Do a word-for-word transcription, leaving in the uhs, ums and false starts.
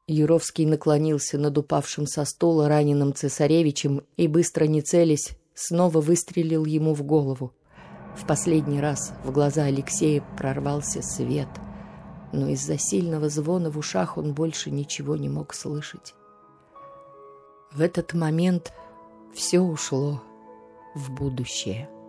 Юровский наклонился над упавшим со стула раненым цесаревичем и, быстро не целясь, снова выстрелил ему в голову. В последний раз в глаза Алексея прорвался свет, но из-за сильного звона в ушах он больше ничего не мог слышать. В этот момент все ушло в будущее.